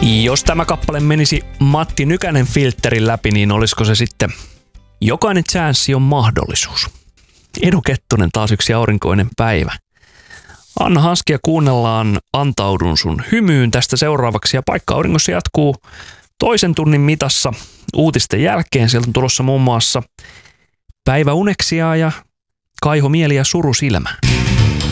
Jos tämä kappale menisi Matti Nykänen filterin läpi, niin olisiko se sitten jokainen chanssi on mahdollisuus. Edu Kettunen, taas yksi aurinkoinen päivä. Anna Hanskia kuunnellaan Antaudun sun hymyyn tästä seuraavaksi ja Paikka auringossa jatkuu toisen tunnin mitassa uutisten jälkeen. Sieltä on tulossa muun muassa Päiväuneksia ja Kaiho mieli ja surusilmä.